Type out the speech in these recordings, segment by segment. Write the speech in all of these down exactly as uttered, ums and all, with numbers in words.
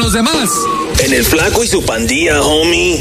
los demás. En el Flaco y su Pandilla, homie.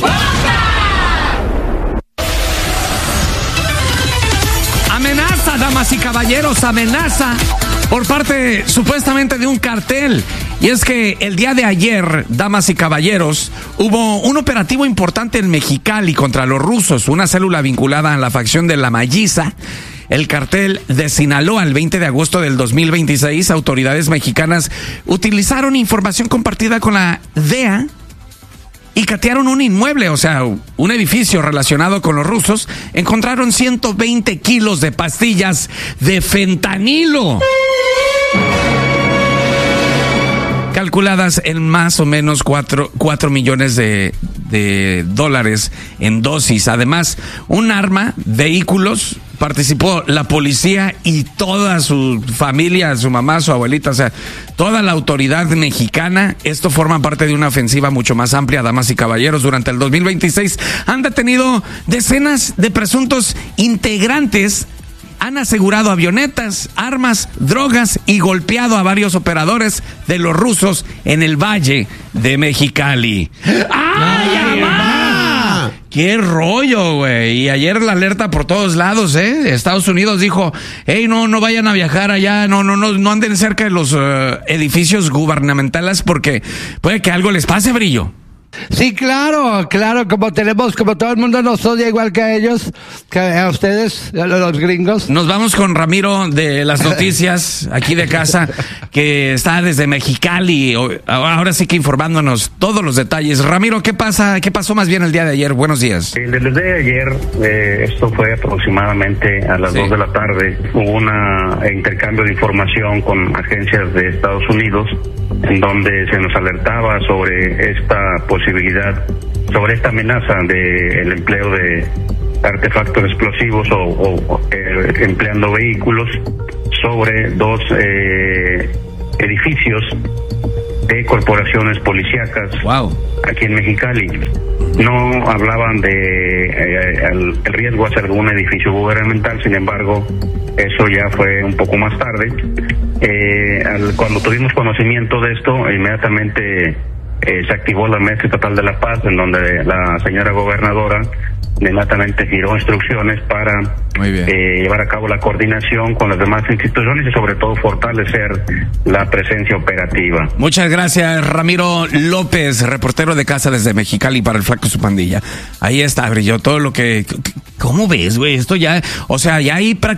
Amenaza, damas y caballeros, amenaza por parte supuestamente de un cartel. Y es que el día de ayer, damas y caballeros, hubo un operativo importante en Mexicali contra los rusos, una célula vinculada a la facción de La Malliza. El cartel de Sinaloa. El veinte de agosto del dos mil veintiséis, autoridades mexicanas utilizaron información compartida con la D E A y catearon un inmueble, o sea, un edificio relacionado con los rusos. Encontraron ciento veinte kilos de pastillas de fentanilo, calculadas en más o menos cuatro millones de, de dólares en dosis. Además, un arma, vehículos. Participó la policía y toda su familia, su mamá, su abuelita, o sea, toda la autoridad mexicana. Esto forma parte de una ofensiva mucho más amplia, damas y caballeros. Durante el dos mil veintiséis han detenido decenas de presuntos integrantes. Han asegurado avionetas, armas, drogas y golpeado a varios operadores de los rusos en el Valle de Mexicali. ¡Ay, mamá! ¡Qué rollo, güey! Y ayer la alerta por todos lados, ¿eh? Estados Unidos dijo, hey, no, no vayan a viajar allá, no, no, no, no anden cerca de los uh, edificios gubernamentales porque puede que algo les pase, Brillo. Sí, claro, claro, como tenemos, como todo el mundo nos odia igual que a ellos, que a ustedes, a los gringos. Nos vamos con Ramiro de las noticias, aquí de casa, que está desde Mexicali, ahora sí que informándonos todos los detalles. Ramiro, ¿qué pasa? ¿Qué pasó más bien el día de ayer? Buenos días. El día de ayer, eh, esto fue aproximadamente a las sí. dos de la tarde, hubo un intercambio de información con agencias de Estados Unidos, en donde se nos alertaba sobre esta posibilidad, sobre esta amenaza de el empleo de artefactos explosivos o, o, o eh, empleando vehículos sobre dos eh, edificios de corporaciones policíacas. Wow. Aquí en Mexicali. No hablaban de eh, el, el riesgo hacia algún edificio gubernamental, sin embargo, eso ya fue un poco más tarde. Eh, al, cuando tuvimos conocimiento de esto, inmediatamente eh, se activó la Mesa Estatal de la Paz, en donde la señora gobernadora inmediatamente giró instrucciones para eh, llevar a cabo la coordinación con las demás instituciones y sobre todo fortalecer la presencia operativa. Muchas gracias, Ramiro López, reportero de casa desde Mexicali para el Flaco y su Pandilla. Ahí está, Brillo, todo lo que... ¿Cómo ves, güey? Esto ya, o sea, ya hay prácticamente